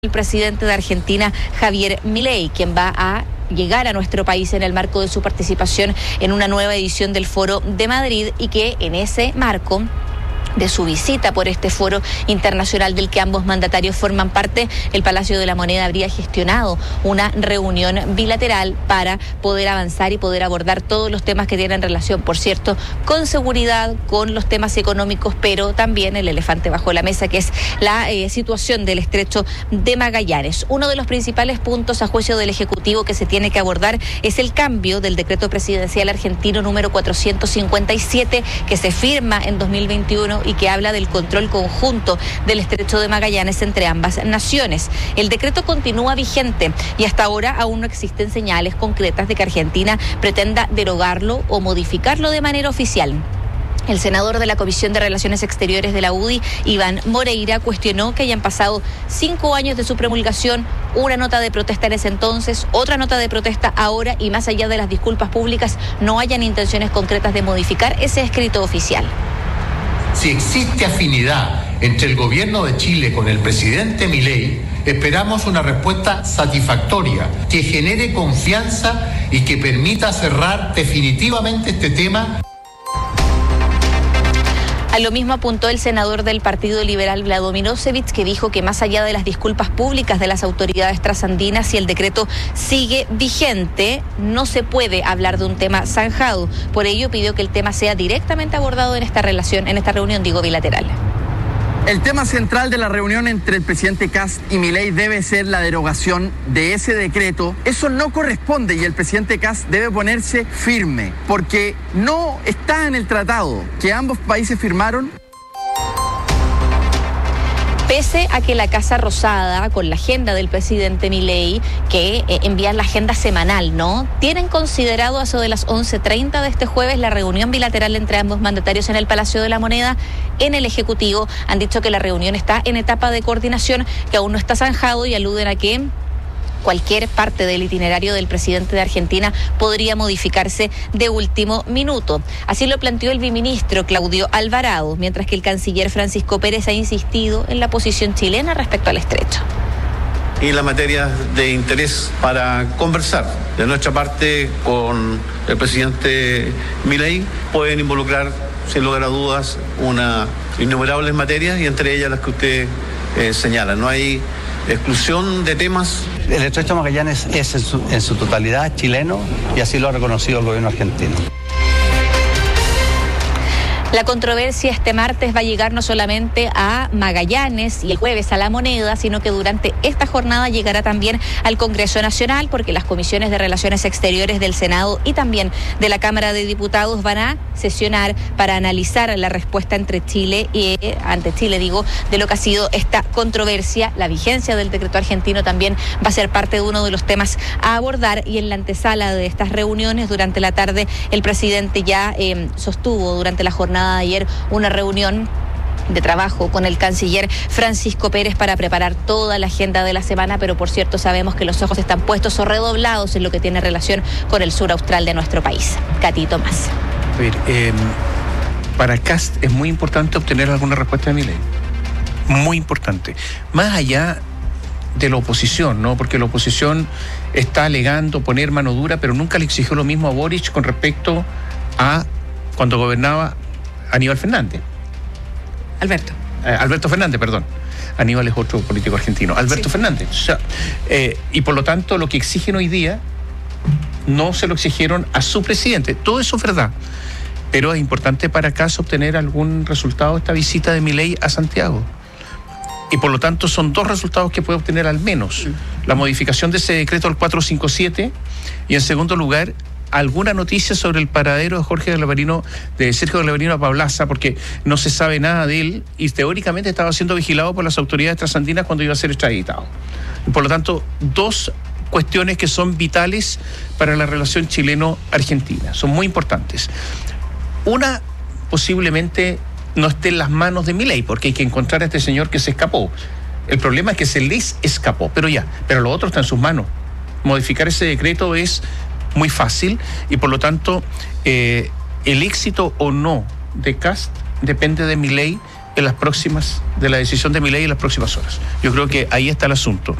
El presidente de Argentina, Javier Milei, quien va a llegar a nuestro país en el marco de su participación en una nueva edición del Foro de Madrid, y que en ese marco de su visita por este foro internacional del que ambos mandatarios forman parte, el Palacio de la Moneda habría gestionado una reunión bilateral para poder avanzar y poder abordar todos los temas que tienen relación, por cierto, con seguridad, con los temas económicos, pero también el elefante bajo la mesa, que es la situación del Estrecho de Magallanes. Uno de los principales puntos, a juicio del Ejecutivo, que se tiene que abordar es el cambio del decreto presidencial argentino número 457, que se firma en 2021 y que habla del control conjunto del Estrecho de Magallanes entre ambas naciones. El decreto continúa vigente y hasta ahora aún no existen señales concretas de que Argentina pretenda derogarlo o modificarlo de manera oficial. El senador de la Comisión de Relaciones Exteriores de la UDI, Iván Moreira, cuestionó que hayan pasado 5 años de su promulgación, una nota de protesta en ese entonces, otra nota de protesta ahora, y más allá de las disculpas públicas, no hayan intenciones concretas de modificar ese escrito oficial. Si existe afinidad entre el gobierno de Chile con el presidente Milei, esperamos una respuesta satisfactoria que genere confianza y que permita cerrar definitivamente este tema. A lo mismo apuntó el senador del Partido Liberal, Vlado Milosevic, que dijo que más allá de las disculpas públicas de las autoridades trasandinas, si el decreto sigue vigente, no se puede hablar de un tema zanjado. Por ello pidió que el tema sea directamente abordado en esta reunión bilateral. El tema central de la reunión entre el presidente Kast y Milei debe ser la derogación de ese decreto. Eso no corresponde y el presidente Kast debe ponerse firme, porque no está en el tratado que ambos países firmaron. Pese a que la Casa Rosada, con la agenda del presidente Milei, que envía la agenda semanal, ¿no?, tienen considerado a eso de las 11:30 de este jueves la reunión bilateral entre ambos mandatarios en el Palacio de la Moneda. En el Ejecutivo han dicho que la reunión está en etapa de coordinación, que aún no está zanjado, y aluden a que cualquier parte del itinerario del presidente de Argentina podría modificarse de último minuto. Así lo planteó el viceministro Claudio Alvarado, mientras que el canciller Francisco Pérez ha insistido en la posición chilena respecto al estrecho. Y la materia de interés para conversar. De nuestra parte, con el presidente Milei, pueden involucrar, sin lugar a dudas, innumerables materias, y entre ellas las que usted señala. No hay exclusión de temas. El Estrecho de Magallanes es en su totalidad chileno, y así lo ha reconocido el gobierno argentino. La controversia este martes va a llegar no solamente a Magallanes y el jueves a La Moneda, sino que durante esta jornada llegará también al Congreso Nacional, porque las comisiones de Relaciones Exteriores del Senado y también de la Cámara de Diputados van a sesionar para analizar la respuesta ante Chile, de lo que ha sido esta controversia. La vigencia del decreto argentino también va a ser parte de uno de los temas a abordar, y en la antesala de estas reuniones durante la tarde el presidente ya sostuvo durante la jornada de ayer una reunión de trabajo con el canciller Francisco Pérez para preparar toda la agenda de la semana, pero por cierto sabemos que los ojos están puestos o redoblados en lo que tiene relación con el sur austral de nuestro país. Katy Tomás. A ver, para Kast es muy importante obtener alguna respuesta de Milei. Muy importante. Más allá de la oposición, ¿no? Porque la oposición está alegando poner mano dura, pero nunca le exigió lo mismo a Boric con respecto a cuando gobernaba Aníbal Fernández. Alberto Fernández, perdón. Aníbal es otro político argentino. Alberto Fernández. O sea, y por lo tanto, lo que exigen hoy día no se lo exigieron a su presidente. Todo eso es verdad. Pero es importante para acá obtener algún resultado de esta visita de Milei a Santiago. Y por lo tanto, son 2 resultados que puede obtener al menos. La modificación de ese decreto al 457, y en segundo lugar, alguna noticia sobre el paradero de Sergio Glavarino Pablaza, porque no se sabe nada de él y teóricamente estaba siendo vigilado por las autoridades trasandinas cuando iba a ser extraditado. Por lo tanto, 2 cuestiones que son vitales para la relación chileno-argentina, son muy importantes. Una, posiblemente no esté en las manos de Milei, porque hay que encontrar a este señor que se escapó. El problema es que se les escapó, pero lo otro está en sus manos. Modificar ese decreto es muy fácil, y por lo tanto el éxito o no de Kast depende de Milei de la decisión de Milei en las próximas horas. Yo creo que ahí está el asunto.